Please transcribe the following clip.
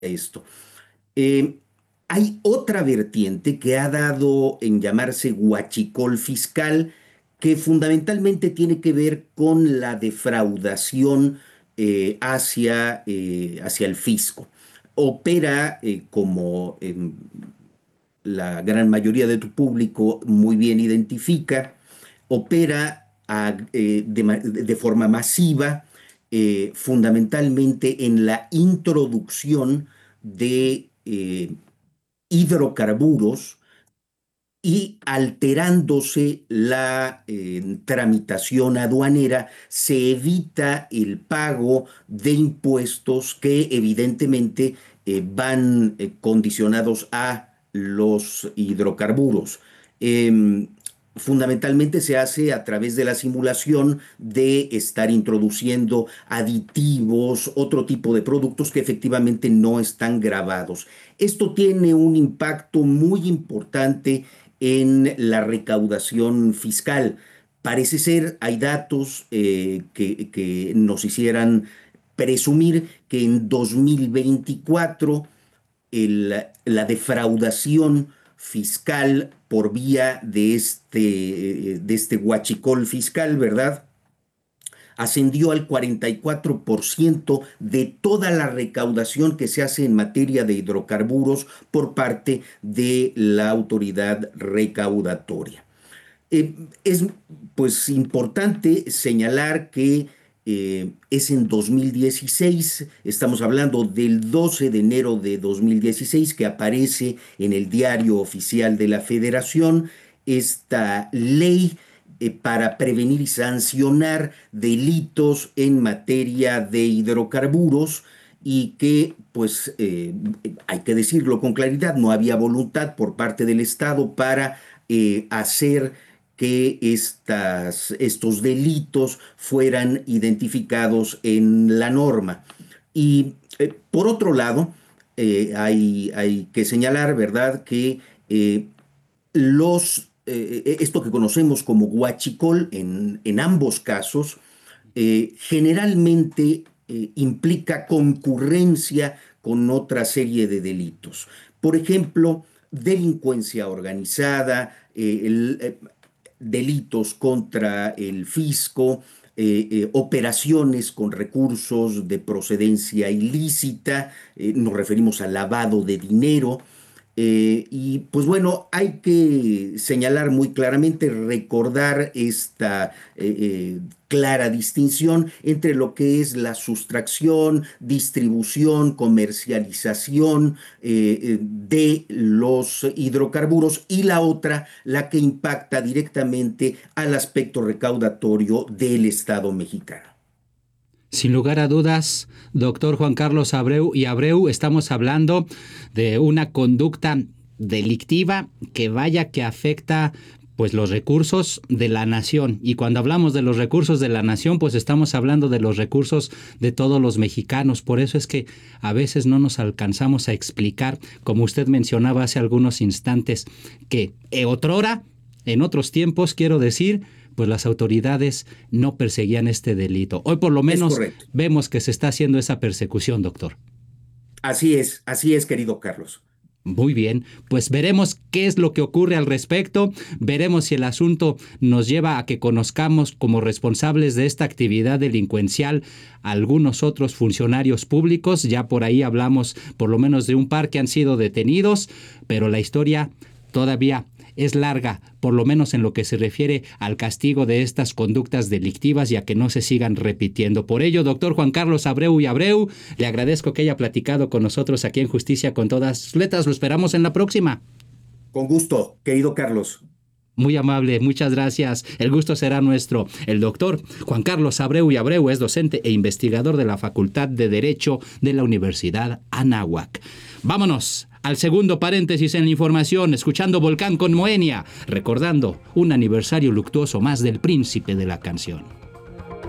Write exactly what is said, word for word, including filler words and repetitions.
esto. Eh, Hay otra vertiente que ha dado en llamarse huachicol fiscal, que fundamentalmente tiene que ver con la defraudación eh, hacia, eh, hacia el fisco. Opera, eh, como em, la gran mayoría de tu público muy bien identifica, opera a, eh, de, de, forma masiva, eh, fundamentalmente en la introducción de eh, hidrocarburos y alterándose la eh, tramitación aduanera, se evita el pago de impuestos que evidentemente eh, van eh, condicionados a los hidrocarburos. Eh, Fundamentalmente se hace a través de la simulación de estar introduciendo aditivos, otro tipo de productos que efectivamente no están grabados. Esto tiene un impacto muy importante en la recaudación fiscal. Parece ser, hay datos eh, que, que nos hicieran presumir que en dos mil veinticuatro el- la defraudación fiscal por vía de este, de este huachicol fiscal, ¿verdad? Ascendió al cuarenta y cuatro por ciento de toda la recaudación que se hace en materia de hidrocarburos por parte de la autoridad recaudatoria. Eh, es pues importante señalar que eh, es en dos mil dieciséis, estamos hablando del doce de enero de dos mil dieciséis, que aparece en el Diario Oficial de la Federación esta ley eh, para prevenir y sancionar delitos en materia de hidrocarburos y que, pues, eh, hay que decirlo con claridad, no había voluntad por parte del Estado para eh, hacer que estas, estos delitos fueran identificados en la norma. Y eh, por otro lado, eh, hay, hay, que señalar, ¿verdad?, que eh, los, eh, esto que conocemos como huachicol en, en ambos casos, eh, generalmente eh, implica concurrencia con otra serie de delitos. Por ejemplo, delincuencia organizada, eh, el, eh, delitos contra el fisco, eh, eh, operaciones con recursos de procedencia ilícita, eh, nos referimos al lavado de dinero. Eh, y pues bueno, hay que señalar muy claramente, recordar esta eh, eh, clara distinción entre lo que es la sustracción, distribución, comercialización eh, eh, de los hidrocarburos y la otra, la que impacta directamente al aspecto recaudatorio del Estado mexicano. Sin lugar a dudas, doctor Juan Carlos Abreu y Abreu, estamos hablando de una conducta delictiva que vaya que afecta pues los recursos de la nación. Y cuando hablamos de los recursos de la nación, pues estamos hablando de los recursos de todos los mexicanos. Por eso es que a veces no nos alcanzamos a explicar, como usted mencionaba hace algunos instantes, que otrora, en otros tiempos, quiero decir, pues las autoridades no perseguían este delito. Hoy por lo Es menos correcto. vemos que se está haciendo esa persecución, doctor. Así es, así es, querido Carlos. Muy bien, pues veremos qué es lo que ocurre al respecto, veremos si el asunto nos lleva a que conozcamos como responsables de esta actividad delincuencial a algunos otros funcionarios públicos. Ya por ahí hablamos por lo menos de un par que han sido detenidos, pero la historia todavía es larga, por lo menos en lo que se refiere al castigo de estas conductas delictivas y a que no se sigan repitiendo. Por ello, doctor Juan Carlos Abreu y Abreu, le agradezco que haya platicado con nosotros aquí en Justicia con Todas sus Letras. Lo esperamos en la próxima. Con gusto, querido Carlos. Muy amable, muchas gracias. El gusto será nuestro. El doctor Juan Carlos Abreu y Abreu es docente e investigador de la Facultad de Derecho de la Universidad Anáhuac. Vámonos al segundo paréntesis en la información, escuchando Volcán con Moenia, recordando un aniversario luctuoso más del príncipe de la canción.